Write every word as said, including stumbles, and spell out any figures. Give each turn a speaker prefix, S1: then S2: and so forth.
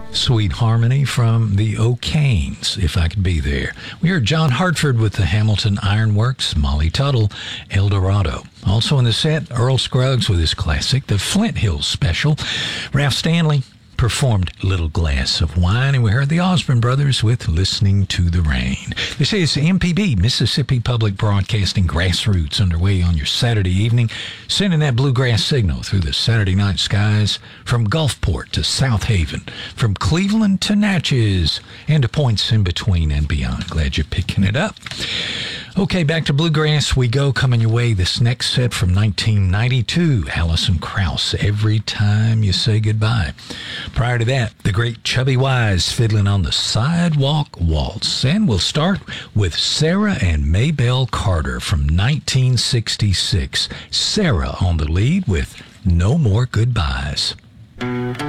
S1: Sweet Harmony from the O'Kanes, If I Could Be There. We heard John Hartford with the Hamilton Ironworks, Molly Tuttle, El Dorado. Also in the set, Earl Scruggs with his classic, the Flint Hills Special. Ralph Stanley performed Little Glass of Wine, and we heard the Osborne Brothers with Listening to the Rain. This is M P B, Mississippi Public Broadcasting Grassroots, underway on your Saturday evening, sending that bluegrass signal through the Saturday night skies from Gulfport to South Haven, from Cleveland to Natchez, and to points in between and beyond. Glad you're picking it up. Okay, back to bluegrass we go. Coming your way, this next set from nineteen ninety-two, Alison Krauss, Every Time You Say Goodbye. Prior to that, the great Chubby Wise fiddling on the Sidewalk Waltz. And we'll start with Sarah and Maybelle Carter from nineteen sixty-six. Sarah on the lead with No More Goodbyes.